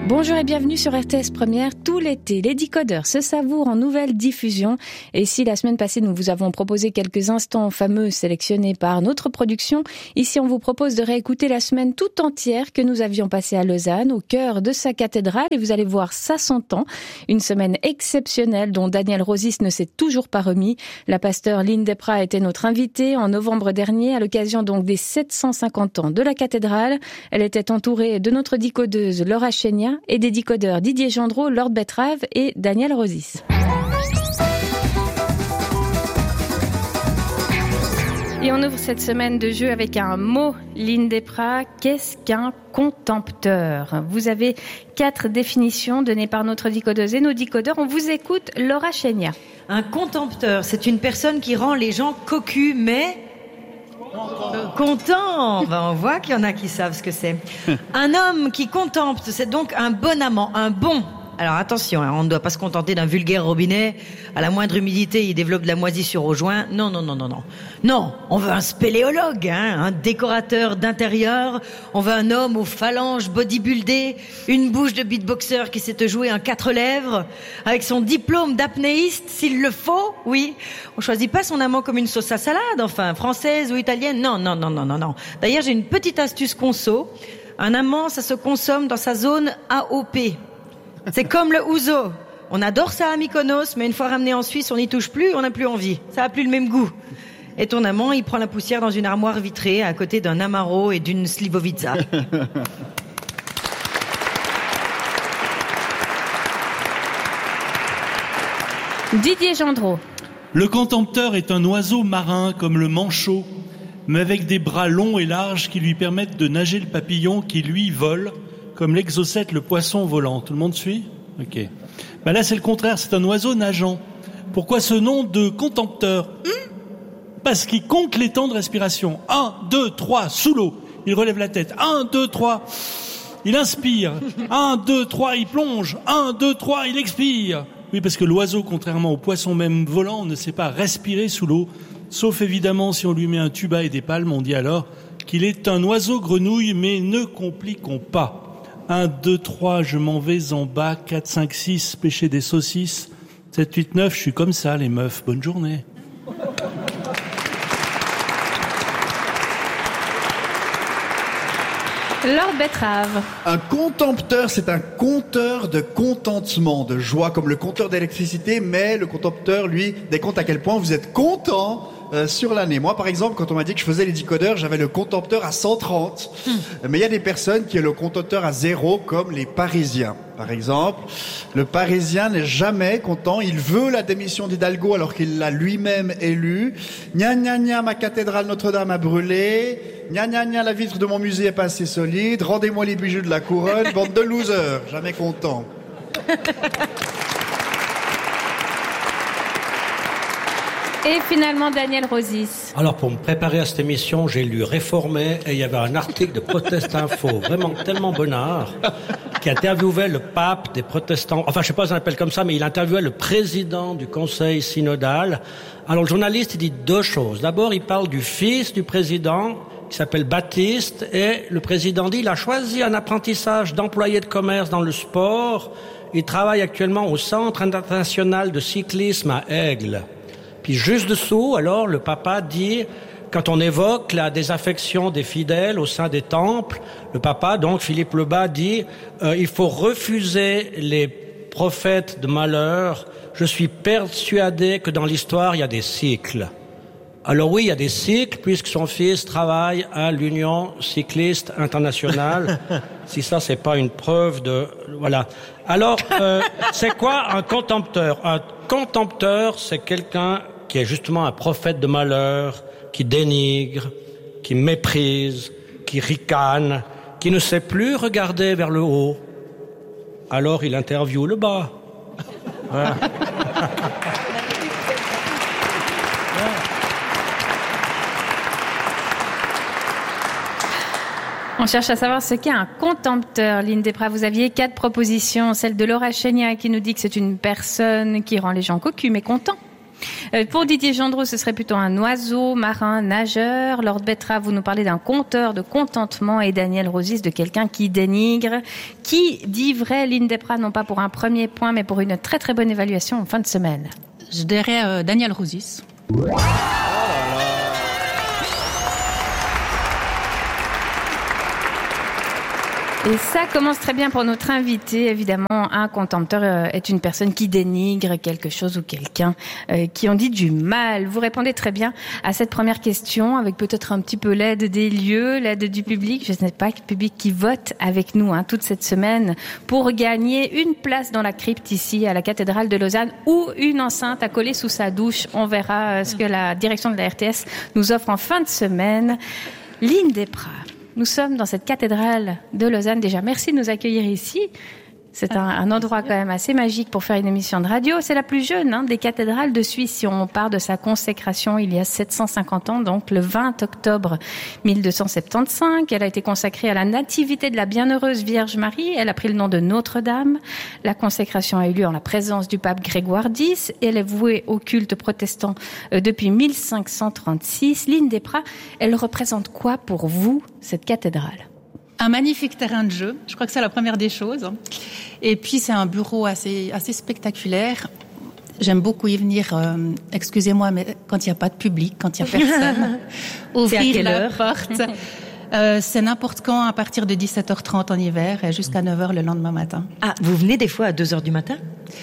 Bonjour et bienvenue sur RTS Première. Tout l'été, les décodeurs se savourent en nouvelle diffusion. Et si la semaine passée, nous vous avons proposé quelques instants fameux sélectionnés par notre production, ici on vous propose de réécouter la semaine tout entière que nous avions passée à Lausanne, au cœur de sa cathédrale. Et vous allez voir, ça s'entend. Une semaine exceptionnelle dont Daniel Rosis ne s'est toujours pas remis. La pasteur Lynn Depra était notre invitée en novembre dernier, à l'occasion donc des 750 ans de la cathédrale. Elle était entourée de notre décodeuse Laura Chénia et des décodeurs Didier Gendreau, Lord Betrave et Daniel Rosis. Et on ouvre cette semaine de jeu avec un mot, Lynn Depra. Qu'est-ce qu'un contempteur ? Vous avez 4 définitions données par notre décodeuse et nos décodeurs. On vous écoute, Laura Chénia. Un contempteur, c'est une personne qui rend les gens cocus, mais content. On voit qu'il y en a qui savent ce que c'est. Un homme qui contemple, c'est donc un bon amant, un bon. Alors attention, on ne doit pas se contenter d'un vulgaire robinet. À la moindre humidité, il développe de la moisissure au joint. Non. Non, on veut un spéléologue, un décorateur d'intérieur. On veut un homme aux phalanges bodybuildées, une bouche de beatboxer qui sait te jouer un 4 lèvres, avec son diplôme d'apnéiste, s'il le faut, oui. On choisit pas son amant comme une sauce à salade, enfin, française ou italienne. Non. D'ailleurs, j'ai une petite astuce conso. Un amant, ça se consomme dans sa zone AOP. C'est comme le ouzo. On adore ça à Mykonos, mais une fois ramené en Suisse, on n'y touche plus, on n'a plus envie. Ça n'a plus le même goût. Et ton amant, il prend la poussière dans une armoire vitrée à côté d'un Amaro et d'une Slivovica. Didier Gendreau. Le contempteur est un oiseau marin comme le manchot, mais avec des bras longs et larges qui lui permettent de nager le papillon qui, lui, vole, comme l'exocète, le poisson volant. Tout le monde suit ? Ok. Là, c'est le contraire, c'est un oiseau nageant. Pourquoi ce nom de contempteur ? Parce qu'il compte les temps de respiration. 1, 2, 3, sous l'eau. Il relève la tête. 1, 2, 3. Il inspire. 1, 2, 3, il plonge. 1, 2, 3, il expire. Oui, parce que l'oiseau, contrairement au poisson même volant, ne sait pas respirer sous l'eau. Sauf évidemment si on lui met un tuba et des palmes, on dit alors qu'il est un oiseau grenouille, mais ne compliquons pas. 1, 2, 3, je m'en vais en bas. 4, 5, 6, pêcher des saucisses. 7, 8, 9, je suis comme ça, les meufs. Bonne journée. Lord Betrave. Un contempteur, c'est un compteur de contentement, de joie, comme le compteur d'électricité, mais le contempteur, lui, décompte à quel point vous êtes content sur l'année. Moi, par exemple, quand on m'a dit que je faisais les décodeurs, j'avais le contempteur à 130. Mais il y a des personnes qui ont le contempteur à 0, comme les Parisiens. Par exemple, le Parisien n'est jamais content. Il veut la démission d'Hidalgo alors qu'il l'a lui-même élu. Gna gna gna, ma cathédrale Notre-Dame a brûlé. Gna gna gna, la vitre de mon musée est pas assez solide. Rendez-moi les bijoux de la couronne. Bande de losers, jamais content. Et finalement, Daniel Rosis. Alors, pour me préparer à cette émission, j'ai lu Réformé et il y avait un article de Protest Info, vraiment tellement bonnard, qui interviewait le pape des protestants. Enfin, je sais pas si on l'appelle comme ça, mais il interviewait le président du conseil synodal. Alors, le journaliste, il dit 2 choses. D'abord, il parle du fils du président, qui s'appelle Baptiste, et le président dit, il a choisi un apprentissage d'employé de commerce dans le sport. Il travaille actuellement au Centre international de cyclisme à Aigle. Puis juste dessous, alors, le papa dit, quand on évoque la désaffection des fidèles au sein des temples, le papa, donc Philippe Lebas, dit il faut refuser les prophètes de malheur. Je suis persuadé que dans l'histoire, il y a des cycles. Alors oui, il y a des cycles, puisque son fils travaille à l'Union cycliste internationale. Si ça, c'est pas une preuve de... Voilà. Alors, c'est quoi un contempteur ? Un contempteur, c'est quelqu'un qui est justement un prophète de malheur, qui dénigre, qui méprise, qui ricane, qui ne sait plus regarder vers le haut. Alors il interviewe le bas. Voilà. On cherche à savoir ce qu'est un contempteur. Lynn Depra, vous aviez 4 propositions. Celle de Laura Chénia qui nous dit que c'est une personne qui rend les gens cocus mais contents. Pour Didier Gendreau, ce serait plutôt un oiseau marin, nageur. Lord Betrave, vous nous parlez d'un conteur de contentement, et Daniel Rosis de quelqu'un qui dénigre. Qui dit vrai, Lynn Desprats, non pas pour un premier point, mais pour une très très bonne évaluation en fin de semaine? Je dirais Daniel Rosis. Et ça commence très bien pour notre invité. Évidemment, un contempteur est une personne qui dénigre quelque chose ou quelqu'un, qui en dit du mal. Vous répondez très bien à cette première question, avec peut-être un petit peu l'aide des lieux, l'aide du public. Je ne sais pas, le public qui vote avec nous toute cette semaine pour gagner une place dans la crypte ici à la cathédrale de Lausanne, ou une enceinte à coller sous sa douche. On verra ce que la direction de la RTS nous offre en fin de semaine. Lynn Desprats. Nous sommes dans cette cathédrale de Lausanne. Déjà, merci de nous accueillir ici. C'est un endroit quand même assez magique pour faire une émission de radio. C'est la plus jeune des cathédrales de Suisse. Si on part de sa consécration il y a 750 ans, donc le 20 octobre 1275, elle a été consacrée à la nativité de la bienheureuse Vierge Marie. Elle a pris le nom de Notre-Dame. La consécration a eu lieu en la présence du pape Grégoire X. Elle est vouée au culte protestant depuis 1536. Lynn Desprats, elle représente quoi pour vous, cette cathédrale? Un magnifique terrain de jeu, je crois que c'est la première des choses. Et puis c'est un bureau assez spectaculaire. J'aime beaucoup y venir, excusez-moi, mais quand il n'y a pas de public, quand il n'y a personne, ouvrir la porte. C'est n'importe quand, à partir de 17h30 en hiver et jusqu'à 9h le lendemain matin. Ah, vous venez des fois à 2h du matin?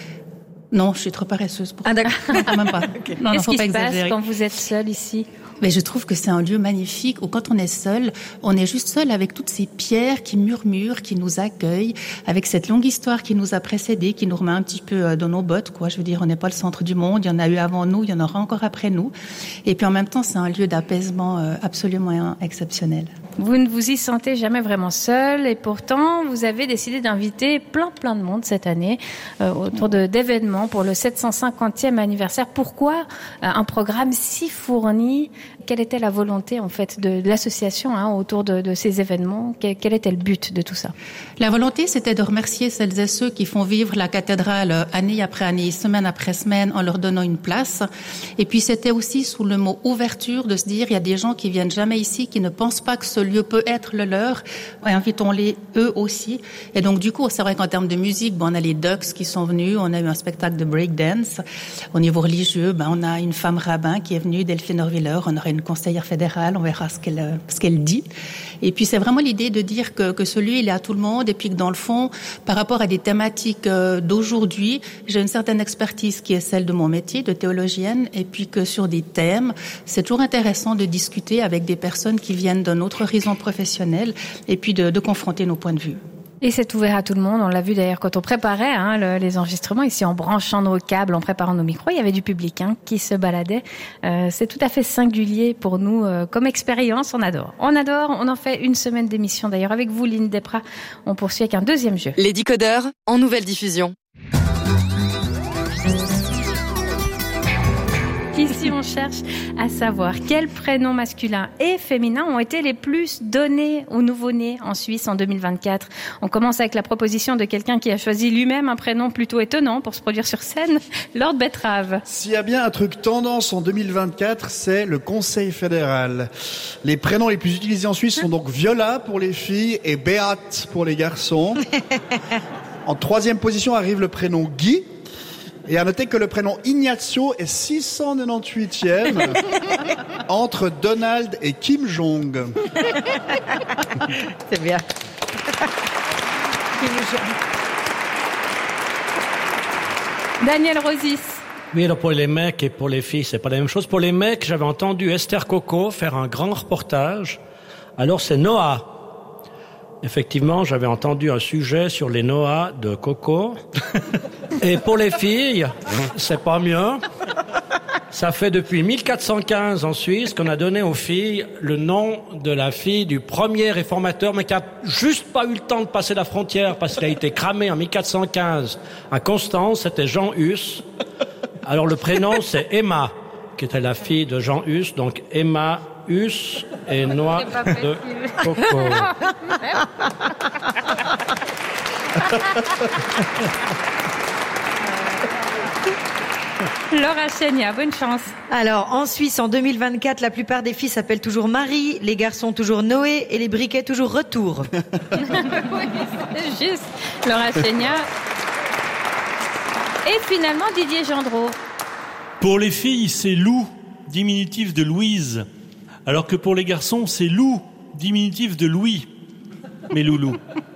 Non, je suis trop paresseuse pour ça. Ah d'accord. Même pas. Okay. Non, Qu'est-ce faut qui pas se passe exagérer. quand vous êtes seul ici? Mais je trouve que c'est un lieu magnifique où quand on est seul, on est juste seul avec toutes ces pierres qui murmurent, qui nous accueillent, avec cette longue histoire qui nous a précédés, qui nous remet un petit peu dans nos bottes, quoi. Je veux dire, on n'est pas le centre du monde, il y en a eu avant nous, il y en aura encore après nous. Et puis en même temps, c'est un lieu d'apaisement absolument exceptionnel. Vous ne vous y sentez jamais vraiment seul, et pourtant vous avez décidé d'inviter plein de monde cette année autour d'événements pour le 750e anniversaire. Pourquoi un programme si fourni? Quelle était la volonté en fait de l'association autour de ces événements? Quel était le but de tout ça? La volonté, c'était de remercier celles et ceux qui font vivre la cathédrale année après année, semaine après semaine, en leur donnant une place. Et puis c'était aussi sous le mot ouverture de se dire, il y a des gens qui viennent jamais ici, qui ne pensent pas que ce lieu peut être le leur. Et invitons-les eux aussi. Et donc du coup, c'est vrai qu'en termes de musique, on a les Ducks qui sont venus, on a eu un spectacle de breakdance. Au niveau religieux, on a une femme rabbin qui est venue, Delphine Orwiller, on aurait une conseillère fédérale, on verra ce qu'elle dit. Et puis c'est vraiment l'idée de dire que ce lieu il est à tout le monde, et puis que dans le fond, par rapport à des thématiques d'aujourd'hui, j'ai une certaine expertise qui est celle de mon métier de théologienne, et puis que sur des thèmes, c'est toujours intéressant de discuter avec des personnes qui viennent d'un autre horizon professionnel, et puis de confronter nos points de vue. Et c'est ouvert à tout le monde. On l'a vu d'ailleurs quand on préparait les enregistrements ici, en branchant nos câbles, en préparant nos micros, il y avait du public qui se baladait. C'est tout à fait singulier pour nous comme expérience. On adore. On en fait une semaine d'émission d'ailleurs avec vous, Lynn Desprats. On poursuit avec un deuxième jeu. Les décodeurs en nouvelle diffusion. Ici, on cherche à savoir quels prénoms masculins et féminins ont été les plus donnés aux nouveau-nés en Suisse en 2024. On commence avec la proposition de quelqu'un qui a choisi lui-même un prénom plutôt étonnant pour se produire sur scène, Lord Betrave. S'il y a bien un truc tendance en 2024, c'est le Conseil fédéral. Les prénoms les plus utilisés en Suisse sont donc Viola pour les filles et Beat pour les garçons. En troisième position arrive le prénom Guy. Et à noter que le prénom Ignacio est 698e entre Donald et Kim Jong. C'est bien. Daniel Rosis. Oui, alors pour les mecs et pour les filles, c'est pas la même chose. Pour les mecs, j'avais entendu Esther Coco faire un grand reportage. Alors c'est Noah. Effectivement, j'avais entendu un sujet sur les Noah de Coco. Et pour les filles, c'est pas mieux. Ça fait depuis 1415 en Suisse qu'on a donné aux filles le nom de la fille du premier réformateur, mais qui a juste pas eu le temps de passer la frontière parce qu'il a été cramé en 1415 à Constance. C'était Jean Hus. Alors le prénom, c'est Emma, qui était la fille de Jean Hus. Donc Emma Hus et Noix de Coco. Laura Chénia, bonne chance. Alors, en Suisse, en 2024, la plupart des filles s'appellent toujours Marie, les garçons toujours Noé et les briquets toujours Retour. Oui, c'est juste. Laura Chénia. Et finalement, Didier Gendreau. Pour les filles, c'est Lou, diminutif de Louise. Alors que pour les garçons, c'est Lou, diminutif de Louis. Mais loulou.